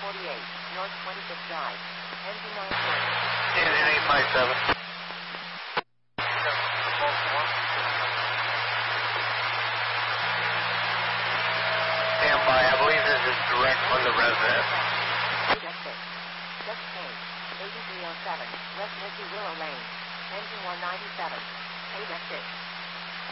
North 25th Drive. Engine 940. Engine 857. Stand by. I believe this is direct from the resident. Just change. 8307. West Nikki Willow Lane. Engine 197. Ada 6.